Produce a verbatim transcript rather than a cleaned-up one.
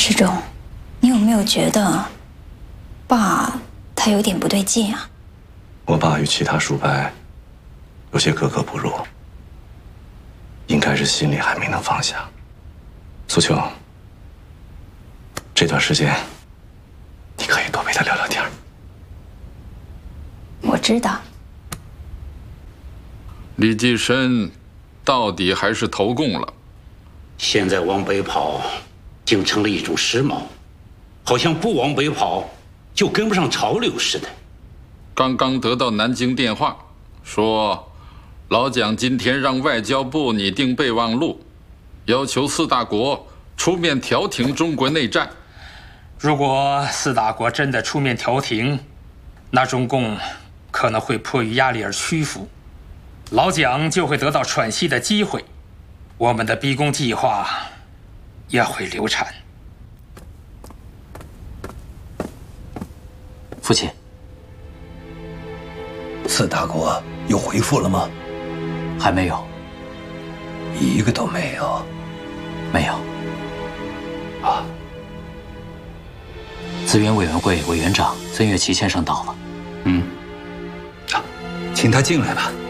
师忠，你有没有觉得爸他有点不对劲啊？ 我爸与其他叔伯有些格格不入，应该是心里还没能放下。苏秋，这段时间你可以多陪他聊聊天。 我知道。 李济深到底还是投共了。 现在往北跑，竟成了一种时髦，好像不往北跑就跟不上潮流似的。 刚刚得到南京电话，说老蒋今天让外交部拟定备忘录，要求四大国出面调停中国内战。 如果四大国真的出面调停，那中共可能会迫于压力而屈服，老蒋就会得到喘息的机会，我们的逼宫计划也会流产。 父亲， 四大国有回复了吗？ 还没有， 一个都没有。 没有。 啊。 资源委员会委员长曾月琪先生到了。 嗯。啊，请他进来吧。